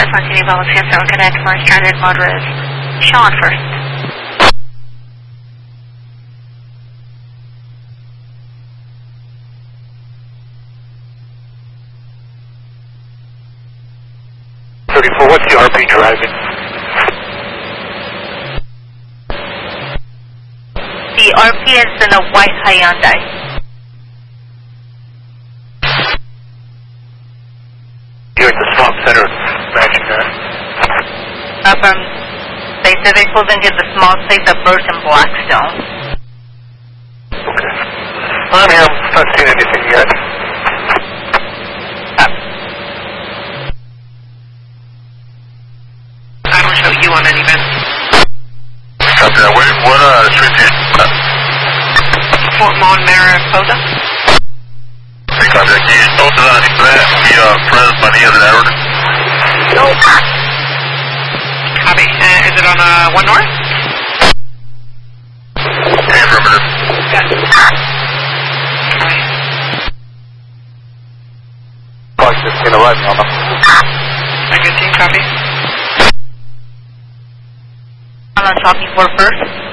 Alpha City Level 50, connect for standard moderate. Sean first. What's the RP driving? The RP is in a white Hyundai. You're at the swap center, matching that. From Pacific Holding is a small place of Birch and Blackstone. Okay. I'm here. I'm not seeing anything yet. You on any event? Copy that. What street do you Fort Mon Mariposa? Hey, copy that. Can you post it on that? Be friends by the end of that order? No. Copy. Is it on 1 North? Affirmative. Yes. Clock 16 arriving on them. I can see. Copy. I'm on shopping for first.